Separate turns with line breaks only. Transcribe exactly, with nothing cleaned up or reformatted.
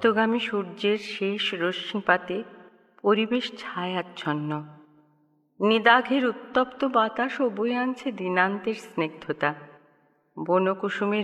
অস্তগামী সূর্যের শেষ রশ্মিপাতে পরিবেশ ছায়াচ্ছন্ন। নিদাঘের উত্তপ্ত বাতাসও বয়ে আনছে দিনান্তের স্নিগ্ধতা। বনকুসুমের